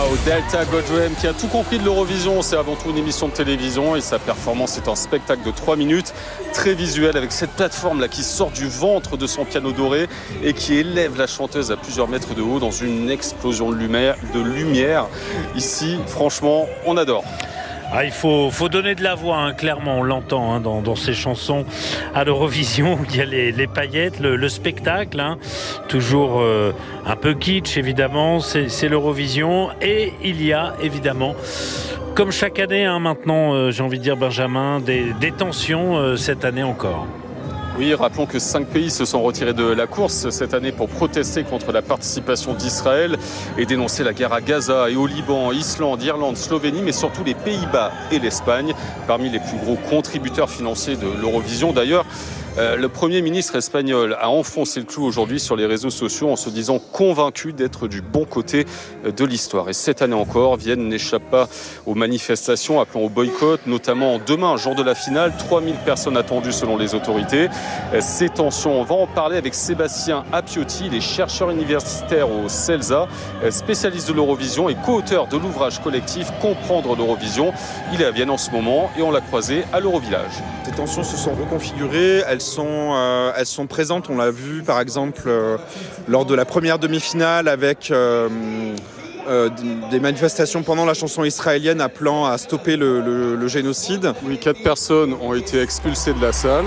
Wow, Delta Goddard qui a tout compris de l'Eurovision, c'est avant tout une émission de télévision et sa performance est un spectacle de 3 minutes, très visuel avec cette plateforme là qui sort du ventre de son piano doré et qui élève la chanteuse à plusieurs mètres de haut dans une explosion de lumière. Ici, franchement, on adore. Ah, il faut donner de la voix, hein, clairement, on l'entend hein, dans ces chansons à l'Eurovision. Il y a les paillettes, le spectacle, hein, toujours un peu kitsch évidemment, c'est l'Eurovision. Et il y a évidemment, comme chaque année hein, maintenant, j'ai envie de dire Benjamin, des tensions cette année encore. Oui, rappelons que 5 pays se sont retirés de la course cette année pour protester contre la participation d'Israël et dénoncer la guerre à Gaza et au Liban, Islande, Irlande, Slovénie, mais surtout les Pays-Bas et l'Espagne, parmi les plus gros contributeurs financiers de l'Eurovision. D'ailleurs, le Premier ministre espagnol a enfoncé le clou aujourd'hui sur les réseaux sociaux en se disant convaincu d'être du bon côté de l'histoire. Et cette année encore, Vienne n'échappe pas aux manifestations appelant au boycott, notamment demain, jour de la finale, 3000 personnes attendues selon les autorités. Ces tensions, on va en parler avec Sébastien Appiotti, il est chercheur universitaire au CELSA, spécialiste de l'Eurovision et co-auteur de l'ouvrage collectif Comprendre l'Eurovision. Il est à Vienne en ce moment et on l'a croisé à l'Eurovillage. Ces tensions se sont reconfigurées, elles sont présentes, on l'a vu par exemple lors de la première demi-finale avec des manifestations pendant la chanson israélienne appelant à stopper le génocide. Oui, 4 personnes ont été expulsées de la salle.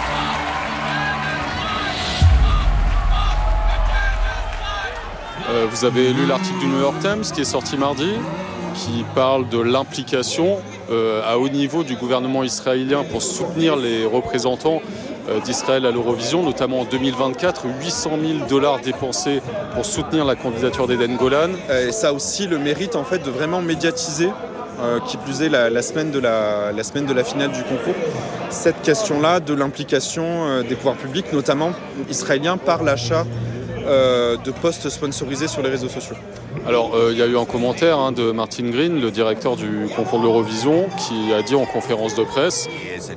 Vous avez lu l'article du New York Times qui est sorti mardi, qui parle de l'implication à haut niveau du gouvernement israélien pour soutenir les représentants d'Israël à l'Eurovision, notamment en 2024, $800 000 dépensés pour soutenir la candidature d'Eden Golan. Et ça a aussi le mérite en fait de vraiment médiatiser, qui plus est la semaine de la finale du concours, cette question-là de l'implication des pouvoirs publics, notamment israéliens, par l'achat de postes sponsorisés sur les réseaux sociaux. Alors, il y a eu un commentaire de Martin Green, le directeur du concours de l'Eurovision, qui a dit en conférence de presse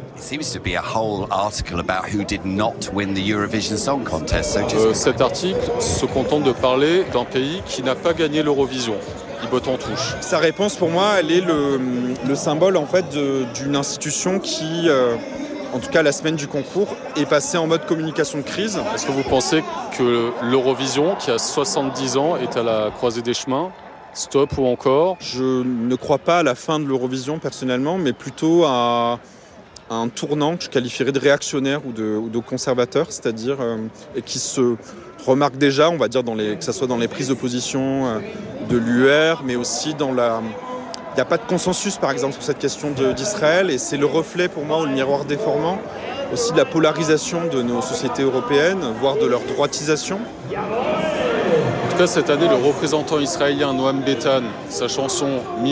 cet article se contente de parler d'un pays qui n'a pas gagné l'Eurovision. Il botte en touche. Sa réponse, pour moi, elle est le symbole en fait d'une institution qui, en tout cas la semaine du concours, est passée en mode communication de crise. Est-ce que vous pensez que l'Eurovision, qui a 70 ans, est à la croisée des chemins ? Stop ou encore ? Je ne crois pas à la fin de l'Eurovision personnellement, mais plutôt à un tournant que je qualifierais de réactionnaire ou de conservateur, c'est-à-dire et qui se remarque déjà, on va dire, que ce soit dans les prises de position de l'UR, mais aussi dans la... Il n'y a pas de consensus, par exemple, sur cette question d'Israël, et c'est le reflet, pour moi, ou le miroir déformant, aussi de la polarisation de nos sociétés européennes, voire de leur droitisation. En tout cas, cette année, le représentant israélien Noam Betan, sa chanson